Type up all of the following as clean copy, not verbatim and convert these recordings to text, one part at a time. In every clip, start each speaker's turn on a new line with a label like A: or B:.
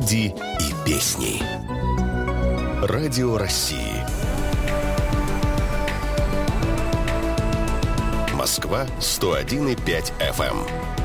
A: Люди и песни. Радио России. Москва 101,5 FM.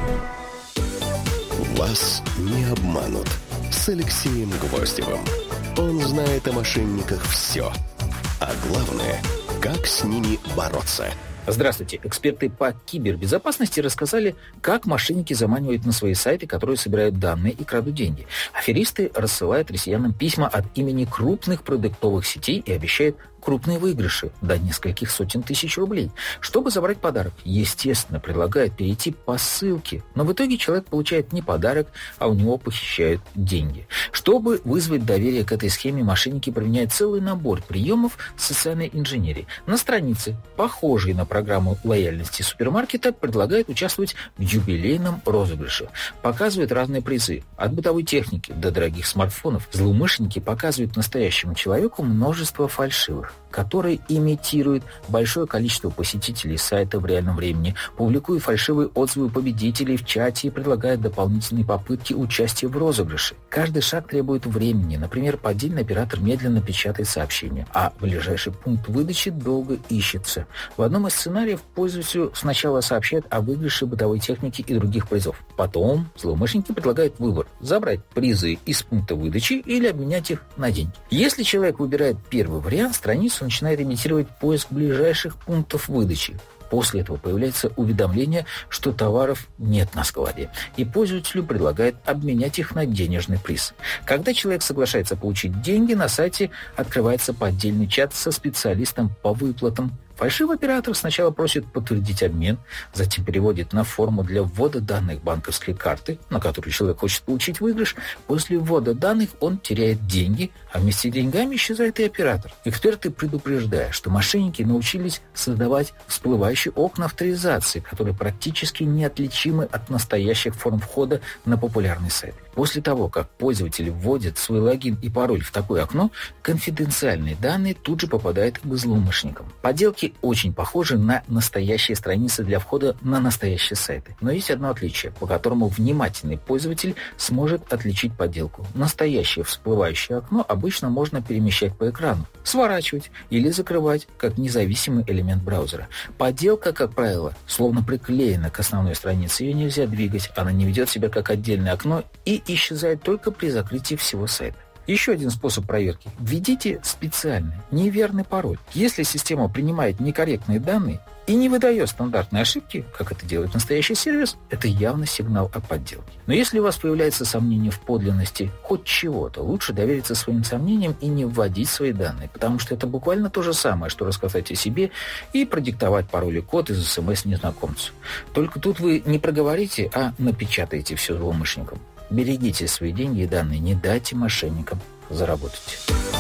A: Вас не обманут. С Алексеем Гвоздевым. Он знает о мошенниках все. А главное, как с ними бороться.
B: Здравствуйте. Эксперты по кибербезопасности рассказали, как мошенники заманивают на свои сайты, которые собирают данные и крадут деньги. Аферисты рассылают россиянам письма от имени крупных продуктовых сетей и обещают крупные выигрыши до нескольких сотен тысяч рублей. Чтобы забрать подарок, естественно, предлагают перейти по ссылке. Но в итоге человек получает не подарок, а у него похищают деньги. Чтобы вызвать доверие к этой схеме, мошенники применяют целый набор приемов социальной инженерии. На странице, похожей на программу лояльности супермаркета, предлагают участвовать в юбилейном розыгрыше. Показывают разные призы. От бытовой техники до дорогих смартфонов. Злоумышленники показывают настоящему человеку множество фальшивых, которые имитируют большое количество посетителей сайта в реальном времени, публикуя фальшивые отзывы победителей в чате и предлагают дополнительные попытки участия в розыгрыше. Каждый шаг требует времени. Например, поддельный оператор медленно печатает сообщение, а ближайший пункт выдачи долго ищется. В одном из сценариев пользователю сначала сообщают о выигрыше бытовой техники и других призов. Потом злоумышленники предлагают выбор – забрать призы из пункта выдачи или обменять их на деньги. Если человек выбирает первый вариант, страницу начинает имитировать поиск ближайших пунктов выдачи. После этого появляется уведомление, что товаров нет на складе, и пользователю предлагают обменять их на денежный приз. Когда человек соглашается получить деньги, на сайте открывается поддельный чат со специалистом по выплатам. Фальшивый оператор сначала просит подтвердить обмен, затем переводит на форму для ввода данных банковской карты, на которую человек хочет получить выигрыш. После ввода данных он теряет деньги, а вместе с деньгами исчезает и оператор. Эксперты предупреждают, что мошенники научились создавать всплывающие окна авторизации, которые практически неотличимы от настоящих форм входа на популярный сайт. После того, как пользователь вводит свой логин и пароль в такое окно, конфиденциальные данные тут же попадают к злоумышленникам. Подделки очень похожи на настоящие страницы для входа на настоящие сайты. Но есть одно отличие, по которому внимательный пользователь сможет отличить подделку. Настоящее всплывающее окно обычно можно перемещать по экрану, сворачивать или закрывать как независимый элемент браузера. Подделка, как правило, словно приклеена к основной странице. Ее нельзя двигать, она не ведет себя как отдельное окно и исчезает только при закрытии всего сайта. Еще один способ проверки. Введите специальный, неверный пароль. Если система принимает некорректные данные и не выдает стандартные ошибки, как это делает настоящий сервис, это явно сигнал о подделке. Но если у вас появляется сомнение в подлинности хоть чего-то, лучше довериться своим сомнениям и не вводить свои данные, потому что это буквально то же самое, что рассказать о себе и продиктовать пароль и код из СМС незнакомцу. Только тут вы не проговорите, а напечатаете все злоумышленникам. Берегите свои деньги и данные, не дайте мошенникам заработать.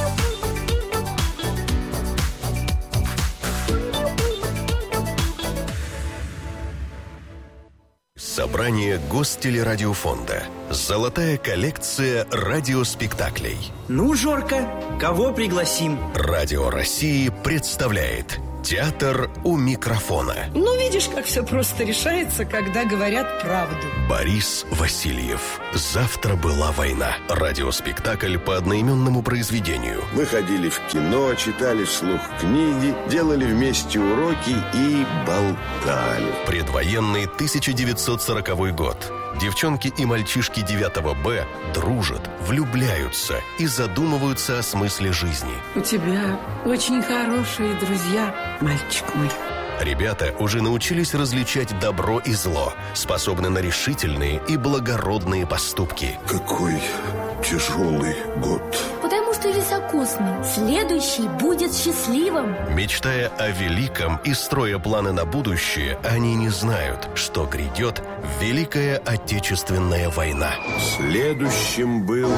A: Собрание Гостелерадиофонда. Золотая коллекция радиоспектаклей.
C: Ну, Жорка, кого пригласим?
A: Радио России представляет «Театр у микрофона».
D: Ну, видишь, как все просто решается, когда говорят правду.
A: Борис Васильев. «Завтра была война». Радиоспектакль по одноименному произведению.
E: Мы ходили в кино, читали вслух книги, делали вместе уроки и болтали.
A: Предвоенный 1940 год. Девчонки и мальчишки 9 Б дружат, влюбляются и задумываются о смысле жизни.
D: У тебя очень хорошие друзья, мальчик мой.
A: Ребята уже научились различать добро и зло, способны на решительные и благородные поступки.
E: Какой тяжелый год.
F: Потому что високосный. Следующий будет счастливым.
A: Мечтая о великом и строя планы на будущее, они не знают, что грядет Великая Отечественная война.
E: Следующим был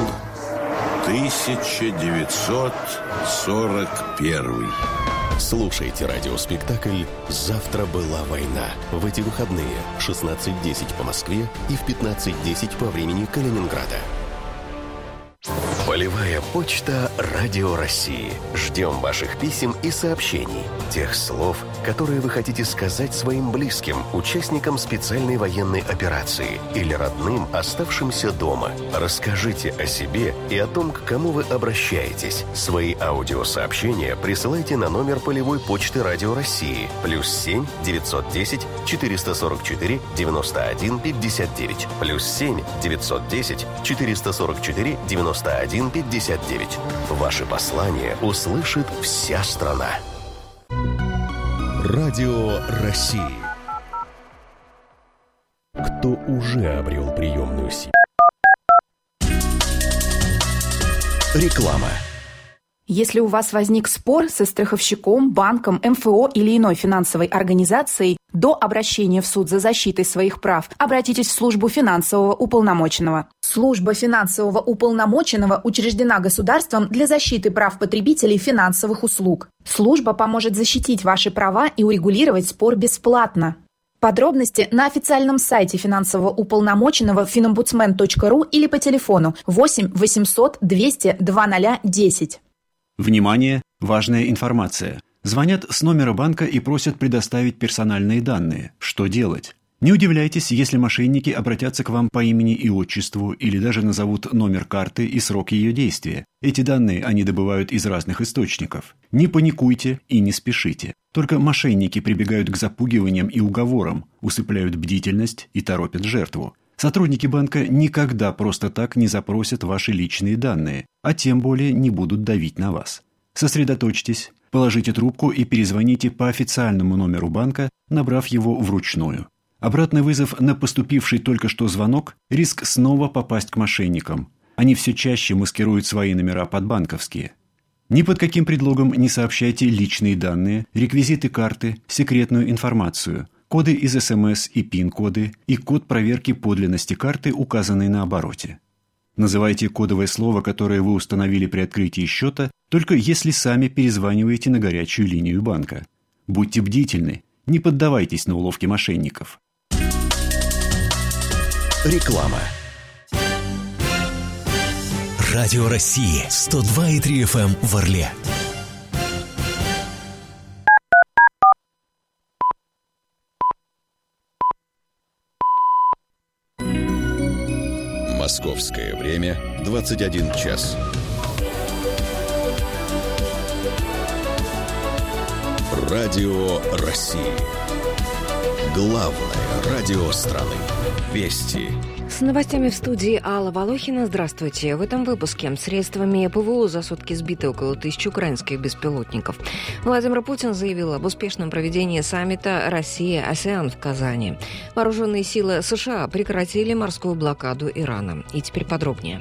E: 1941.
A: Слушайте радиоспектакль «Завтра была война» в эти выходные в 16:10 по Москве и в 15:10 по времени Калининграда. Полевая почта Радио России. Ждем ваших писем и сообщений. Тех слов, которые вы хотите сказать своим близким, участникам специальной военной операции или родным, оставшимся дома. Расскажите о себе и о том, к кому вы обращаетесь. Свои аудиосообщения присылайте на номер полевой почты Радио России +7 910 444 91 59 +7 910 444 91 59. Ваши послания услышит вся страна. Радио России. Кто уже обрел приемную сеть? Реклама.
G: Если у вас возник спор со страховщиком, банком, МФО или иной финансовой организацией, до обращения в суд за защитой своих прав обратитесь в службу финансового уполномоченного. Служба финансового уполномоченного учреждена государством для защиты прав потребителей финансовых услуг. Служба поможет защитить ваши права и урегулировать спор бесплатно. Подробности на официальном сайте финансового уполномоченного finombudsman.ru или по телефону 8 800 200 2010.
H: Внимание! Важная информация. Звонят с номера банка и просят предоставить персональные данные. Что делать? Не удивляйтесь, если мошенники обратятся к вам по имени и отчеству или даже назовут номер карты и срок ее действия. Эти данные они добывают из разных источников. Не паникуйте и не спешите. Только мошенники прибегают к запугиваниям и уговорам, усыпляют бдительность и торопят жертву. Сотрудники банка никогда просто так не запросят ваши личные данные, а тем более не будут давить на вас. Сосредоточьтесь, положите трубку и перезвоните по официальному номеру банка, набрав его вручную. Обратный вызов на поступивший только что звонок – риск снова попасть к мошенникам. Они все чаще маскируют свои номера под банковские. Ни под каким предлогом не сообщайте личные данные, реквизиты карты, секретную информацию – коды из СМС и ПИН-коды и код проверки подлинности карты, указанный на обороте. Называйте кодовое слово, которое вы установили при открытии счета, только если сами перезваниваете на горячую линию банка. Будьте бдительны, не поддавайтесь на уловки мошенников.
A: Реклама.
I: Радио России 102,3 FM в Орле.
A: Московское время 21 час. Радио России. Главное радио страны. Вести.
J: С новостями в студии Алла Волохина. Здравствуйте. В этом выпуске средствами ПВО за сутки сбито около 1000 украинских беспилотников. Владимир Путин заявил об успешном проведении саммита Россия-АСЕАН в Казани. Вооруженные силы США прекратили морскую блокаду Ирана. И теперь подробнее.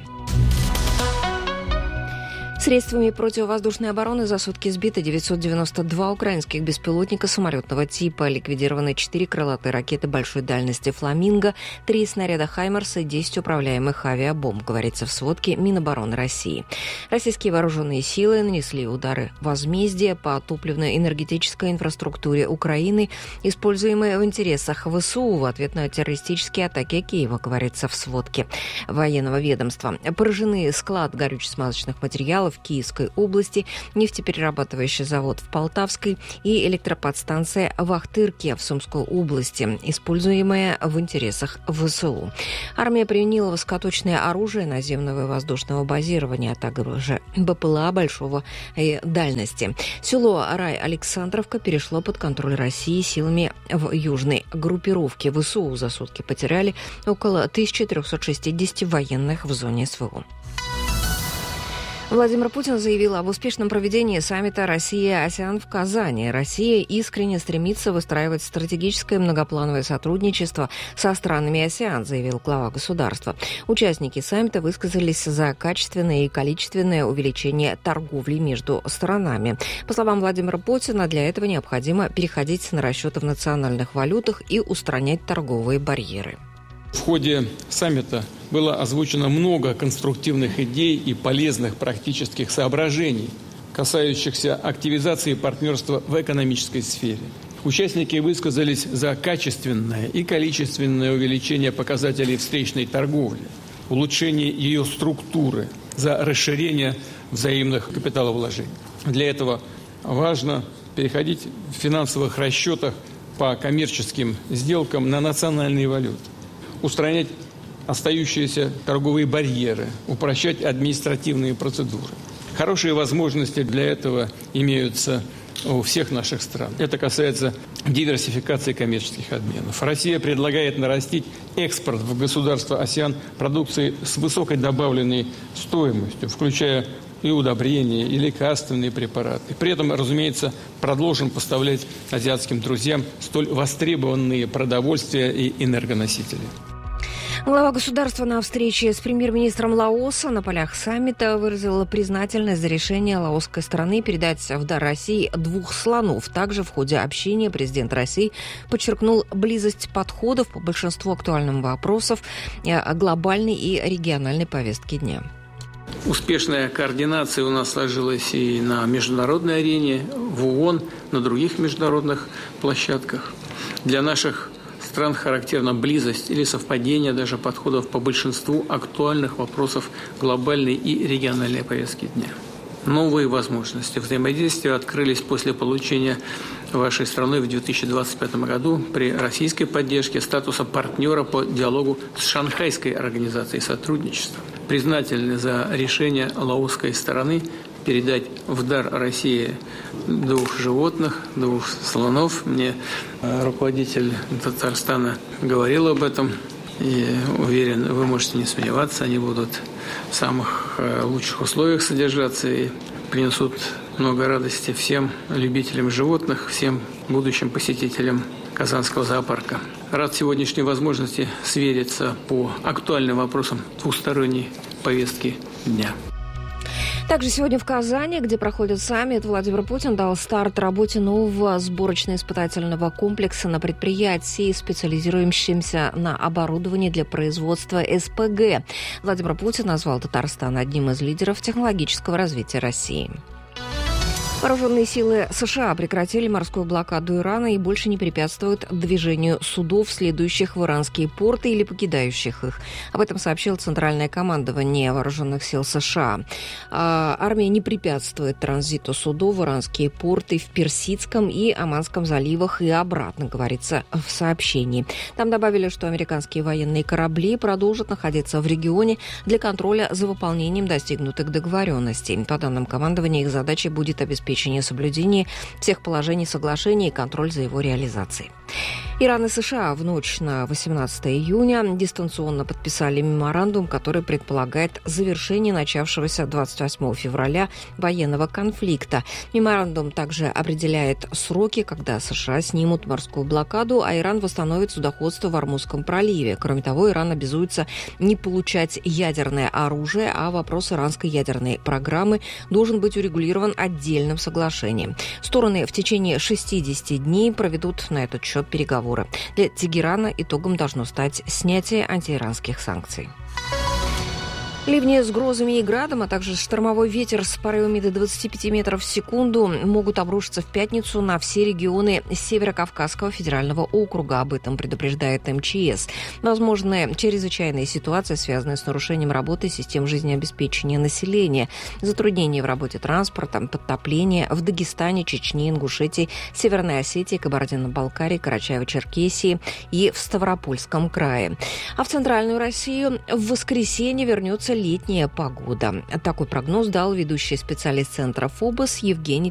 J: Средствами противовоздушной обороны за сутки сбито 992 украинских беспилотника самолетного типа. Ликвидированы 4 крылатые ракеты большой дальности «Фламинго», 3 снаряда «Хаймерс» и 10 управляемых авиабомб, говорится в сводке Минобороны России. Российские вооруженные силы нанесли удары возмездия по топливно-энергетической инфраструктуре Украины, используемой в интересах ВСУ в ответ на террористические атаки Киева, говорится в сводке военного ведомства. Поражены склад горюче-смазочных материалов в Киевской области, нефтеперерабатывающий завод в Полтавской и электроподстанция в Ахтырке в Сумской области, используемая в интересах ВСУ. Армия применила высокоточное оружие наземного и воздушного базирования, а также БПЛА большого дальности. Село Рай-Александровка перешло под контроль России силами в южной группировке. ВСУ за сутки потеряли около 1360 военных в зоне СВО. Владимир Путин заявил об успешном проведении саммита «Россия-АСЕАН» в Казани. Россия искренне стремится выстраивать стратегическое многоплановое сотрудничество со странами АСЕАН, заявил глава государства. Участники саммита высказались за качественное и количественное увеличение торговли между сторонами. По словам Владимира Путина, для этого необходимо переходить на расчеты в национальных валютах и устранять торговые барьеры.
K: В ходе саммита было озвучено много конструктивных идей и полезных практических соображений, касающихся активизации партнерства в экономической сфере. Участники высказались за качественное и количественное увеличение показателей встречной торговли, улучшение ее структуры, за расширение взаимных капиталовложений. Для этого важно переходить в финансовых расчетах по коммерческим сделкам на национальные валюты, устранять остающиеся торговые барьеры, упрощать административные процедуры. Хорошие возможности для этого имеются у всех наших стран. Это касается диверсификации коммерческих обменов. Россия предлагает нарастить экспорт в государства АСЕАН продукции с высокой добавленной стоимостью, включая и удобрения, и лекарственные препараты. При этом, разумеется, продолжим поставлять азиатским друзьям столь востребованные продовольствия и энергоносители.
J: Глава государства на встрече с премьер-министром Лаоса на полях саммита выразила признательность за решение лаосской стороны передать в дар России 2 слонов. Также в ходе общения президент России подчеркнул близость подходов по большинству актуальных вопросов глобальной и региональной повестки дня.
K: Успешная координация у нас сложилась и на международной арене, в ООН, на других международных площадках. Для наших стран характерна близость или совпадение даже подходов по большинству актуальных вопросов глобальной и региональной повестки дня. Новые возможности взаимодействия открылись после получения вашей страной в 2025 году при российской поддержке статуса партнера по диалогу с Шанхайской организацией сотрудничества. Признательны за решение лаосской стороны передать в дар России 2 животных, 2 слонов. Мне руководитель Татарстана говорил об этом. И уверен, вы можете не сомневаться, они будут в самых лучших условиях содержаться и принесут много радости всем любителям животных, всем будущим посетителям Казанского зоопарка. Рад сегодняшней возможности свериться по актуальным вопросам двусторонней повестки дня.
J: Также сегодня в Казани, где проходит саммит, Владимир Путин дал старт работе нового сборочно-испытательного комплекса на предприятии, специализирующемся на оборудовании для производства СПГ. Владимир Путин назвал Татарстан одним из лидеров технологического развития России. Вооруженные силы США прекратили морскую блокаду Ирана и больше не препятствуют движению судов, следующих в иранские порты или покидающих их. Об этом сообщил Центральное командование Вооруженных сил США. Армия не препятствует транзиту судов в иранские порты в Персидском и Оманском заливах и обратно, говорится в сообщении. Там добавили, что американские военные корабли продолжат находиться в регионе для контроля за выполнением достигнутых договоренностей. По данным командования, их задачей будет обеспечение соблюдения всех положений соглашения и контроль за его реализацией. Иран и США в ночь на 18 июня дистанционно подписали меморандум, который предполагает завершение начавшегося 28 февраля военного конфликта. Меморандум также определяет сроки, когда США снимут морскую блокаду, а Иран восстановит судоходство в Ормузском проливе. Кроме того, Иран обязуется не получать ядерное оружие, а вопрос иранской ядерной программы должен быть урегулирован отдельным соглашением. Стороны в течение 60 дней проведут на этот счет переговоры. Для Тегерана итогом должно стать снятие антииранских санкций. Ливни с грозами и градом, а также штормовой ветер с порывами до 25 метров в секунду могут обрушиться в пятницу на все регионы Северо-Кавказского федерального округа. Об этом предупреждает МЧС. Возможны чрезвычайные ситуации, связанные с нарушением работы систем жизнеобеспечения населения, затруднения в работе транспорта, подтопления в Дагестане, Чечне, Ингушетии, Северной Осетии, Кабардино-Балкарии, Карачаево-Черкесии и в Ставропольском крае. А в Центральную Россию в воскресенье вернется летняя погода. Такой прогноз дал ведущий специалист Центра ФОБОС Евгений